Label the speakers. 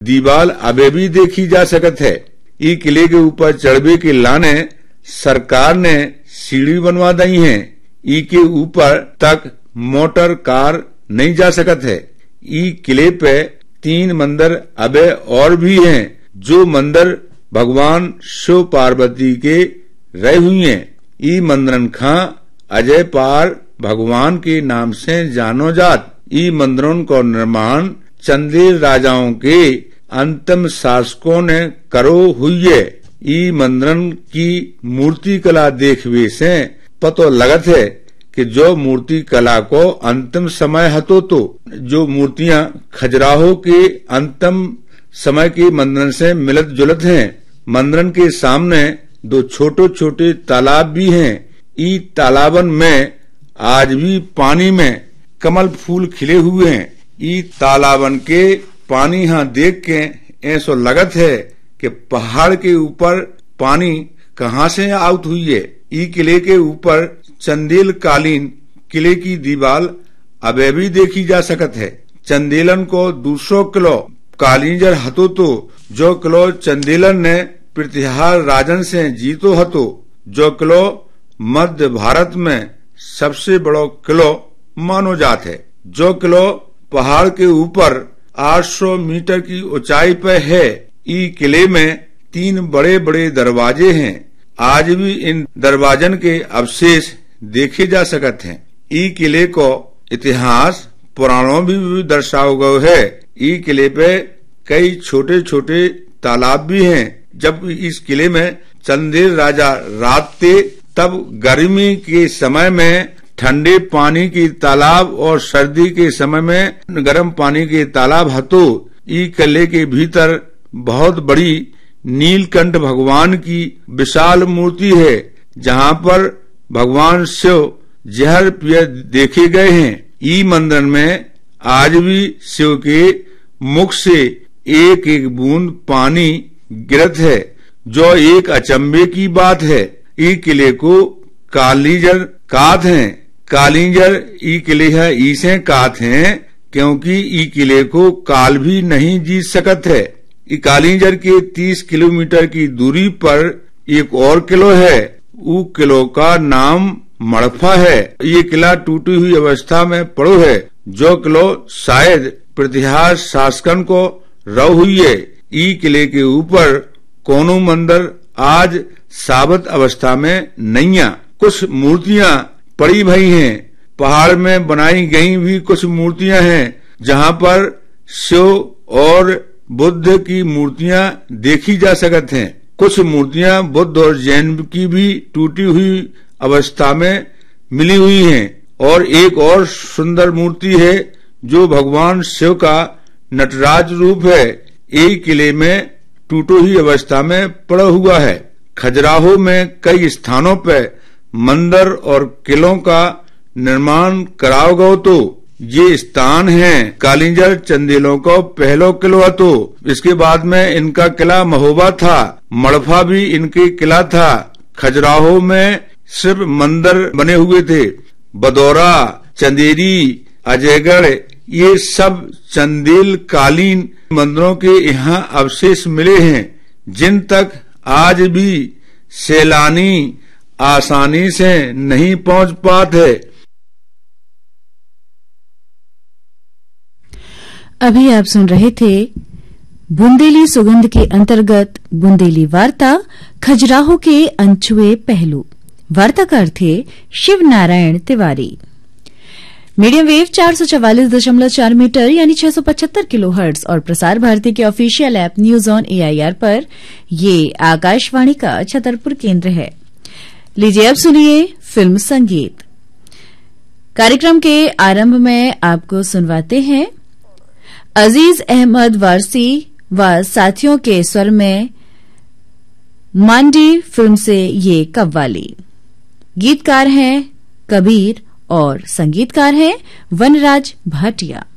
Speaker 1: दीवाल अबे भी देखी जा सकत है। ई किले के ऊपर चढ़बे के लाने सरकार ने सीढ़ी बनवा दई है। ई के ऊपर तक मोटर कार नहीं जा सकत है। ई किले पे 3 मंदिर अबे और भी हैं, जो मंदिर भगवान शिव पार्वती के रह हुई हैं। ई मंदिरन खां अजय पार भगवान के नाम से जानो जात। ई मंदिरों को निर्माण चंदेल राजाओं के अंतिम शासकों ने करो हुई है। ई मंदिरन की मूर्ति कला देखवे से पतो लगत है कि जो मूर्ति कला को अंतिम समय हतो तो जो मूर्तियां खजुराहो के अंतिम समय के मंदिरन से मिलत जुलत हैं। मंदिरन के सामने 2 छोटे छोटे तालाब भी हैं। ई तालाबन में आज भी पानी में कमल फूल खिले हुए हैं। ई तालाबन के पानी यहाँ देख के ऐसा लगत है कि पहाड़ के ऊपर पानी कहाँ से आउट हुई है। ई किले के ऊपर चंदेल कालीन किले की दीवार अबे भी देखी जा सकत है। चंदेलन को 200 किलो कालींजर हतो तो जो किलो चंदेलन ने प्रतिहार राजन से जीतो हतो। जो किलो मध्य भारत में सबसे बड़ो किलो मानो जात है। जो किलो पहाड़ के ऊपर 800 मीटर की ऊंचाई पर है। ई किले में 3 बड़े बड़े दरवाजे हैं। आज भी इन दरवाजन के अवशेष देखे जा सकत हैं। ई किले को इतिहास पुराणों भी दर्शाओ गयो है। ई किले पे कई छोटे छोटे तालाब भी हैं। जब इस किले में चंदेल राजा रात थे तब गर्मी के समय में ठंडे पानी के तालाब और सर्दी के समय में गर्म पानी के तालाब हतो। ई किले के भीतर बहुत बड़ी नीलकंठ भगवान की विशाल मूर्ति है, जहाँ पर भगवान शिव जहर पिए देखे गए हैं। ई मंदिर में आज भी शिव के मुख से एक एक बूंद पानी गिरत है, जो एक अचंभे की बात है। ई किले को कालींजर कात हैं। कालींजर ई किले है इसे कात हैं क्योंकि ई किले को काल भी नहीं जीत सकत है। ई कालींजर के 30 किलोमीटर की दूरी पर एक और किलो है। ऊ किलो का नाम मड़फा है। ये किला टूटी हुई अवस्था में पड़ो है। जो किलो शायद प्रतिहार शासकन को रह हुई है। ई किले के ऊपर कोनो मंदिर आज साबित अवस्था में नहीं है। कुछ मूर्तियां पड़ी भई हैं। पहाड़ में बनाई गई भी कुछ मूर्तियां हैं, जहां पर शिव और बुद्ध की मूर्तियां देखी जा सकत हैं। कुछ मूर्तियां बुद्ध और जैन की भी टूटी हुई अवस्था में मिली हुई हैं। और एक और सुंदर मूर्ति है जो भगवान शिव का नटराज रूप है। एक किले में टूटी हुई अवस्था में पड़ा हुआ है। खजुराहो में कई स्थानों पर मंदिर और किलों का निर्माण कराओ गयो तो ये स्थान है। कालींजर चंदेलों को पहलो किलो तो इसके बाद में इनका किला महोबा था। मड़फा भी इनके किला था। खजुराहो में सिर्फ मंदिर बने हुए थे। बदौरा, चंदेरी, अजयगढ़ ये सब चंदेल कालीन मंदिरों के यहाँ अवशेष मिले हैं, जिन तक आज भी सैलानी आसानी से नहीं पहुंच पाते।
Speaker 2: अभी आप सुन रहे थे बुंदेली सुगंध के अंतर्गत बुंदेली वार्ता खजुराहो के अनछुए पहलू। वार्ताकार थे Shiv Narayan Tiwari. Medium wave 444.4 metre यानी 675 किलोहर्ट्ज और प्रसार भारती के official app news on AIR पर ये आकाशवाणी का छतरपुर केंद्र है। लीजिए अब सुनिए फिल्म संगीत। कार्यक्रम के आरंभ में आपको सुनवाते हैं अजीज अहमद वारसी व साथियों के स्वर में मांडी फिल्म से ये कव्वाली। गीतकार हैं कबीर और संगीतकार हैं वनराज भाटिया।